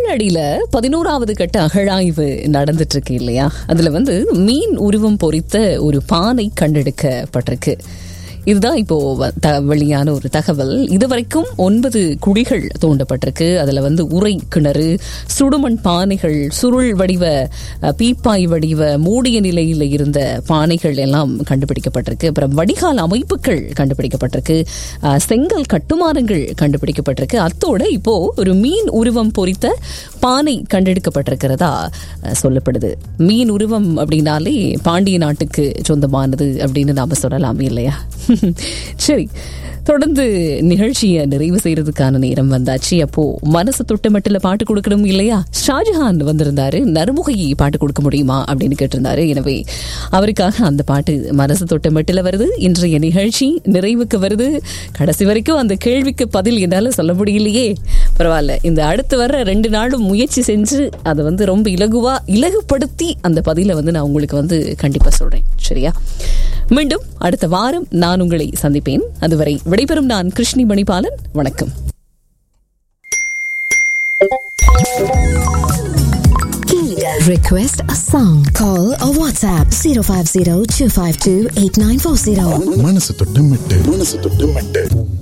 கீழடியில 11வது கட்ட அகழாய்வு நடந்துட்டு இருக்கு இல்லையா? அதுல மீன் உருவம் பொறித்த ஒரு பானை கண்டெடுக்கப்பட்டிருக்கு. இதுதான் இப்போ வெளியான ஒரு தகவல். இதுவரைக்கும் 9 குழிகள் தோண்டப்பட்டிருக்கு. அதுல உரை கிணறு, சுடுமண் பானைகள், சுருள் வடிவ பீப்பாய் வடிவ மூடிய நிலையில் இருந்த பானைகள் எல்லாம் கண்டுபிடிக்கப்பட்டிருக்கு. அப்புறம் வடிகால் அமைப்புகள் கண்டுபிடிக்கப்பட்டிருக்கு. செங்கல் கட்டுமானங்கள் கண்டுபிடிக்கப்பட்டிருக்கு. அத்தோட இப்போ ஒரு மீன் உருவம் பொறித்த பானை கண்டெடுக்கப்பட்டிருக்கிறதா சொல்லப்படுது. மீன் உருவம் அப்படின்னாலே பாண்டிய நாட்டுக்கு சொந்தமானது அப்படின்னு நாம சொல்லலாம் இல்லையா? சரி, தொடர்ந்து நிகழ்ச்சியை நிறைவு செய்யறதுக்கான நேரம் வந்தாச்சு. அப்போ மனசு தொட்டமட்டில் பாட்டு கொடுக்கணும் இல்லையா? ஷாஜஹான் வந்திருந்தாரு. நறுமுகையை பாட்டு கொடுக்க முடியுமா அப்படின்னு கேட்டிருந்தாரு. எனவே அவருக்காக அந்த பாட்டு மனசு தொட்டமட்டில் வருது. இன்றைய நிகழ்ச்சி நிறைவுக்கு வருது. கடைசி வரைக்கும் அந்த கேள்விக்கு பதில் என்னால சொல்ல முடியலையே, பரவாயில்ல. இந்த அடுத்து வர்ற 2 நாளும் முயற்சி செஞ்சு அதை ரொம்ப இலகுப்படுத்தி அந்த பதிலை நான் உங்களுக்கு கண்டிப்பா சொல்றேன். சரியா? மீண்டும் அடுத்த வாரம் நான் உங்களை சந்திப்பேன். அதுவரை விடைபெறும் நான் கிருஷ்ணி மணிபாலன். வணக்கம். Request a song. Call or WhatsApp 050-252-8940. மனசு தொட்டு மெட்டு.